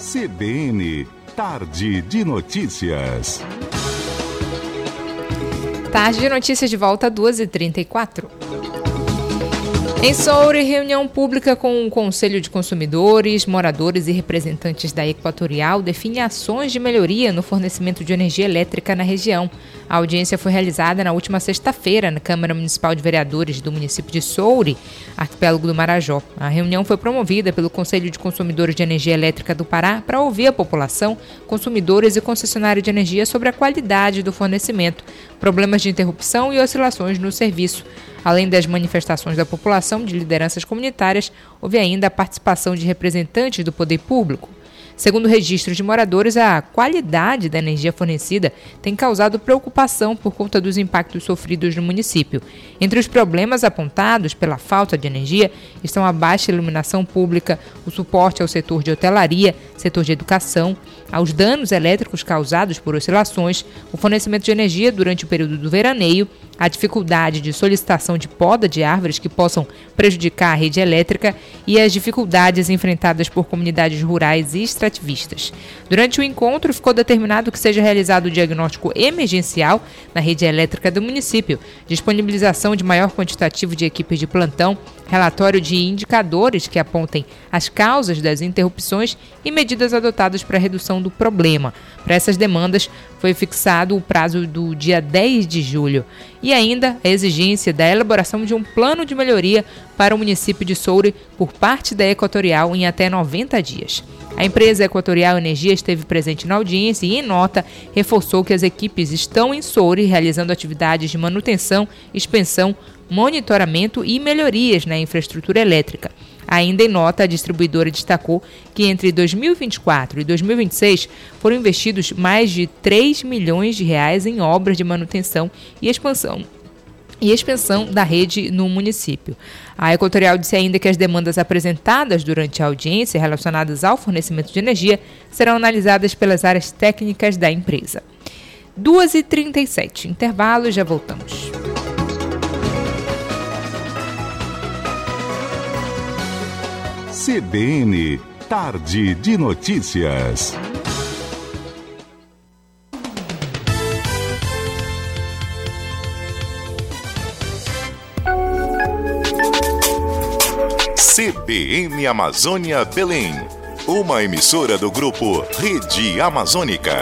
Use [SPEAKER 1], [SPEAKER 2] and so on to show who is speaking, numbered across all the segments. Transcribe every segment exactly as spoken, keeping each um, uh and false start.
[SPEAKER 1] C B N, Tarde de Notícias.
[SPEAKER 2] Tarde de Notícias de volta às duas e trinta e quatro. Em Soure, reunião pública com o Conselho de Consumidores, moradores e representantes da Equatorial define ações de melhoria no fornecimento de energia elétrica na região. A audiência foi realizada na última sexta-feira na Câmara Municipal de Vereadores do município de Soure, arquipélago do Marajó. A reunião foi promovida pelo Conselho de Consumidores de Energia Elétrica do Pará para ouvir a população, consumidores e concessionários de energia sobre a qualidade do fornecimento, problemas de interrupção e oscilações no serviço. Além das manifestações da população de lideranças comunitárias, houve ainda a participação de representantes do poder público. Segundo registros de moradores, a qualidade da energia fornecida tem causado preocupação por conta dos impactos sofridos no município. Entre os problemas apontados pela falta de energia estão a baixa iluminação pública, o suporte ao setor de hotelaria, setor de educação, aos danos elétricos causados por oscilações, o fornecimento de energia durante o período do veraneio, a dificuldade de solicitação de poda de árvores que possam prejudicar a rede elétrica e as dificuldades enfrentadas por comunidades rurais e extrativistas. Durante o encontro, ficou determinado que seja realizado o diagnóstico emergencial na rede elétrica do município, disponibilização de maior quantitativo de equipes de plantão, relatório de indicadores que apontem as causas das interrupções e medidas adotadas para a redução do problema. Para essas demandas, foi fixado o prazo do dia dez de julho e ainda a exigência da elaboração de um plano de melhoria para o município de Soure por parte da Equatorial em até noventa dias. A empresa Equatorial Energia esteve presente na audiência e, em nota, reforçou que as equipes estão em Soure realizando atividades de manutenção, expensão, monitoramento e melhorias na infraestrutura elétrica. Ainda em nota, a distribuidora destacou que entre dois mil e vinte e quatro e dois mil e vinte e seis foram investidos mais de três milhões de reais em obras de manutenção e expansão e expansão da rede no município. A Equatorial disse ainda que as demandas apresentadas durante a audiência relacionadas ao fornecimento de energia serão analisadas pelas áreas técnicas da empresa. duas e trinta e sete, intervalo e já voltamos.
[SPEAKER 1] C B N, Tarde de Notícias. C B N Amazônia Belém, uma emissora do grupo Rede Amazônica.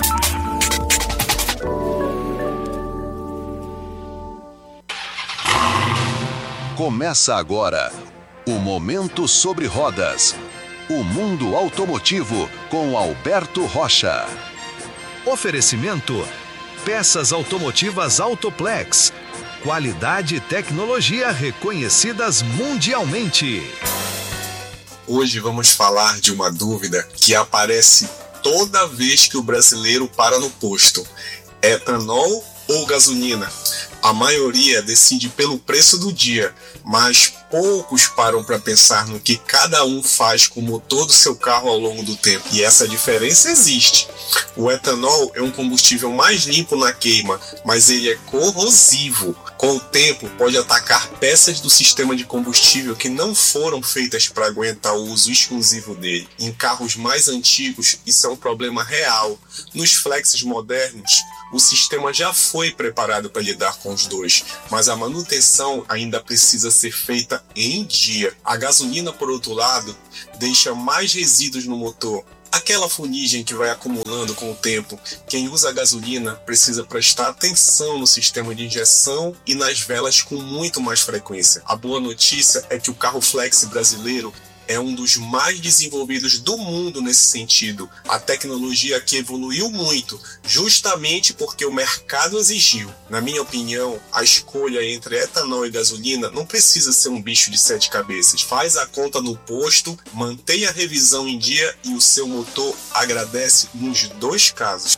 [SPEAKER 1] Começa agora o Momento sobre Rodas. O mundo automotivo com Alberto Rocha.
[SPEAKER 3] Oferecimento: peças automotivas Autoplex. Qualidade e tecnologia reconhecidas mundialmente.
[SPEAKER 4] Hoje vamos falar de uma dúvida que aparece toda vez que o brasileiro para no posto: etanol ou gasolina? A maioria decide pelo preço do dia, mas poucos param para pensar no que cada um faz com o motor do seu carro ao longo do tempo. E essa diferença existe. O etanol é um combustível mais limpo na queima, mas ele é corrosivo. Com o tempo, pode atacar peças do sistema de combustível que não foram feitas para aguentar o uso exclusivo dele. Em carros mais antigos, isso é um problema real. Nos flexes modernos, o sistema já foi preparado para lidar com os dois, mas a manutenção ainda precisa ser feita em dia. A gasolina, por outro lado, deixa mais resíduos no motor. Aquela fuligem que vai acumulando com o tempo. Quem usa a gasolina precisa prestar atenção no sistema de injeção e nas velas com muito mais frequência. A boa notícia é que o carro flex brasileiro é um dos mais desenvolvidos do mundo nesse sentido. A tecnologia aqui evoluiu muito, justamente porque o mercado exigiu. Na minha opinião, a escolha entre etanol e gasolina não precisa ser um bicho de sete cabeças. Faz a conta no posto, mantenha a revisão em dia e o seu motor agradece nos dois casos.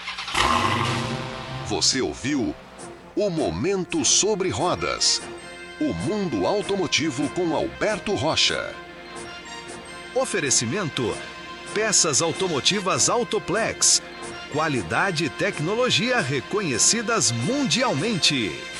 [SPEAKER 1] Você ouviu o Momento sobre Rodas. O mundo automotivo com Alberto Rocha.
[SPEAKER 3] Oferecimento: peças automotivas Autoplex. Qualidade e tecnologia reconhecidas mundialmente.